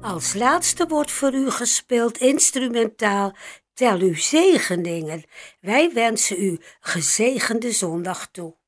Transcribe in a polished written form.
Als laatste wordt voor u gespeeld instrumentaal Tel u zegeningen. Wij wensen u gezegende zondag toe.